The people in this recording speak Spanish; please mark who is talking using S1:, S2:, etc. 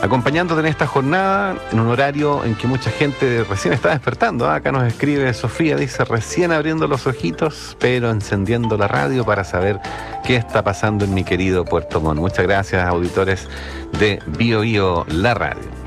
S1: acompañándote en esta jornada, en un horario en que mucha gente recién está despertando. Acá nos escribe Sofía, dice, recién abriendo los ojitos, pero encendiendo la radio para saber qué está pasando en mi querido Puerto Montt. Muchas gracias, auditores de Bio Bio, la radio.